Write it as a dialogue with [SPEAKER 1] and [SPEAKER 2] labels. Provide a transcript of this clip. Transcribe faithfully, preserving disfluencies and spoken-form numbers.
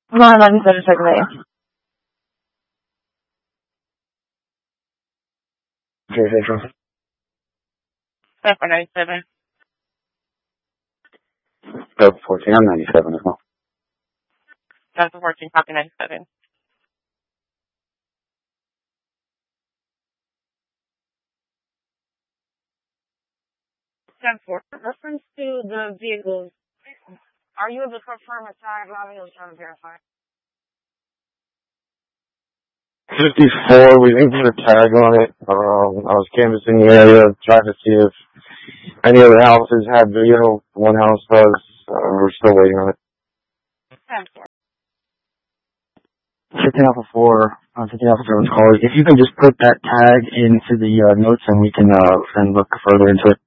[SPEAKER 1] nine ninety-seven, second lane.
[SPEAKER 2] Okay, Central.
[SPEAKER 3] seven ninety-seven.
[SPEAKER 2] Delta fourteen, I'm ninety-seven as well.
[SPEAKER 3] Delta fourteen, copy ninety-seven. ten four. Reference to the vehicles, are you able to confirm a tag routing or trying to verify?
[SPEAKER 2] fifty-four, we didn't put a tag on it. Um, I was canvassing the area, trying to see if any other houses had video. One house does. Uh, we're still waiting on it.
[SPEAKER 3] ten four.
[SPEAKER 4] fifteen Alpha four, uh, fifteen Alpha seven's callers. If you can just put that tag into the uh, notes and we can uh, then look further into it.